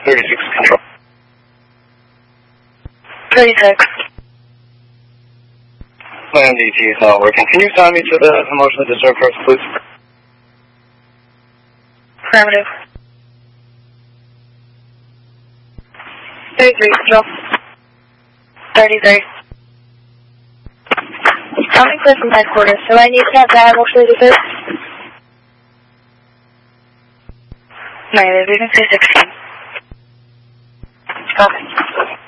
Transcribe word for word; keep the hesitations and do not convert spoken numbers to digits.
thirty-six control. thirty-six. My M D T is not working. Can you assign me to the emotionally disturbed person, please? Affirmative. thirty-three, control. thirty-three. Coming clear from headquarters, so I need to have that emotionally disturbed. Negative, you can say sixteen. Copy.